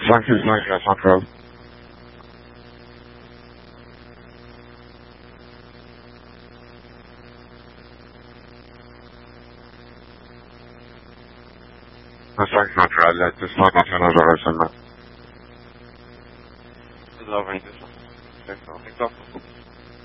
569 Grasshopper Road. Massac naturale, testimone sono Loving this one.